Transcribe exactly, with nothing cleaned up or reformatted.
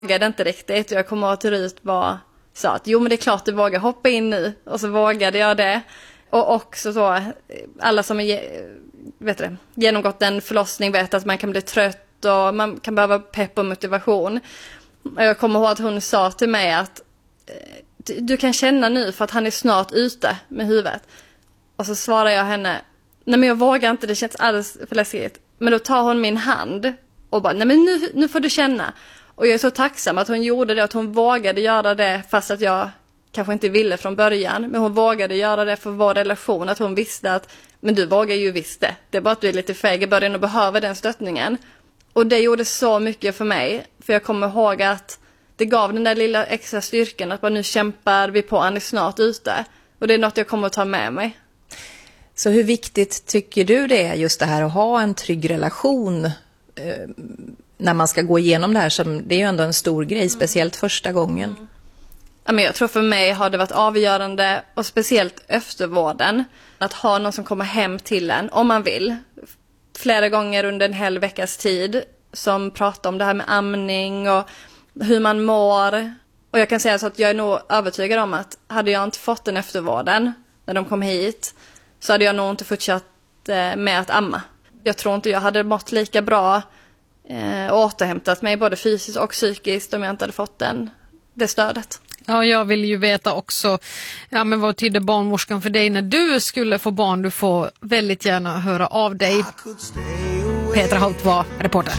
vågade inte riktigt. Jag kommer ihåg att Rut bara sa att jo men det är klart du vågar hoppa in nu. Och så vågade jag det. Och också så, alla som är, vet du, genomgått en förlossning vet att man kan bli trött och man kan behöva pepp och motivation. Och jag kommer ihåg att hon sa till mig att du kan känna nu för att han är snart ute med huvudet. Och så svarar jag henne, nej men jag vågar inte, det känns alldeles för läskigt. Men då tar hon min hand och bara, nej men nu, nu får du känna. Och jag är så tacksam att hon gjorde det, att hon vågade göra det fast att jag kanske inte ville från början. Men hon vågade göra det för vår relation, att hon visste att, men du vågar ju visst det. Det är bara att du är lite feg i början och behöver den stöttningen. Och det gjorde så mycket för mig, för jag kommer ihåg att det gav den där lilla extra styrkan att bara nu kämpar vi på, han är snart ute. Och det är något jag kommer att ta med mig. Så hur viktigt tycker du det är just det här att ha en trygg relation eh, när man ska gå igenom det här? Som, det är ju ändå en stor grej, speciellt första gången. Mm. Ja, men jag tror för mig har det varit avgörande, och speciellt eftervården. Att ha någon som kommer hem till en, om man vill. Flera gånger under en hel veckas tid som pratar om det här med amning och hur man mår. Och jag kan säga så att jag är nog övertygad om att hade jag inte fått den eftervården när de kom hit, så hade jag nog inte fortsatt med att amma. Jag tror inte jag hade mått lika bra eh, och återhämtat mig både fysiskt och psykiskt om jag inte hade fått den, det stödet. Ja, jag vill ju veta också, ja men vad tyder barnmorskan för dig när du skulle få barn? Du får väldigt gärna höra av dig. Petra Holt var reporter.